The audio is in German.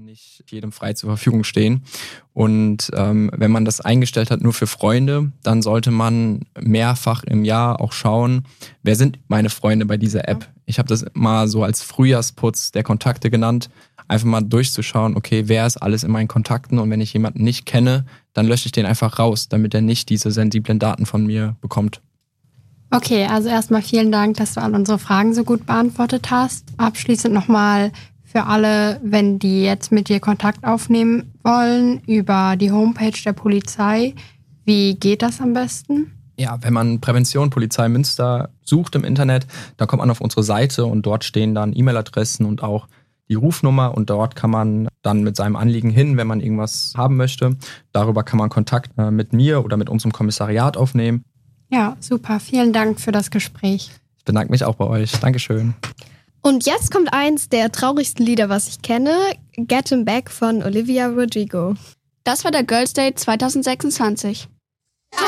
nicht jedem frei zur Verfügung stehen. Und wenn man das eingestellt hat nur für Freunde, dann sollte man mehrfach im Jahr auch schauen, wer sind meine Freunde bei dieser App. Ich habe das mal so als Frühjahrsputz der Kontakte genannt, einfach mal durchzuschauen, okay, wer ist alles in meinen Kontakten, und wenn ich jemanden nicht kenne, dann lösche ich den einfach raus, damit er nicht diese sensiblen Daten von mir bekommt. Okay, also erstmal vielen Dank, dass du all unsere Fragen so gut beantwortet hast. Abschließend nochmal für alle, wenn die jetzt mit dir Kontakt aufnehmen wollen über die Homepage der Polizei, wie geht das am besten? Ja, wenn man Prävention Polizei Münster sucht im Internet, dann kommt man auf unsere Seite und dort stehen dann E-Mail-Adressen und auch die Rufnummer, und dort kann man dann mit seinem Anliegen hin, wenn man irgendwas haben möchte. Darüber kann man Kontakt mit mir oder mit unserem Kommissariat aufnehmen. Ja, super. Vielen Dank für das Gespräch. Ich bedanke mich auch bei euch. Dankeschön. Und jetzt kommt eins der traurigsten Lieder, was ich kenne, Get 'Em Back von Olivia Rodrigo. Das war der Girls' Day 2026.